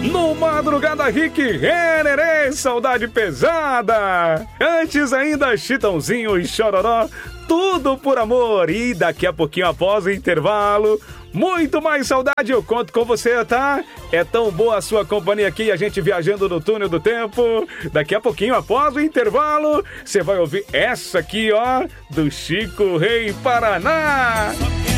No Madrugada Rick Renner, saudade pesada. Antes ainda, Chitãozinho e Chororó, tudo por amor. E daqui a pouquinho, após o intervalo, muito mais saudade eu conto com você, tá? É tão boa a sua companhia aqui, a gente viajando no túnel do tempo. Daqui a pouquinho, após o intervalo, você vai ouvir essa aqui, ó, do Chico Rei Paraná.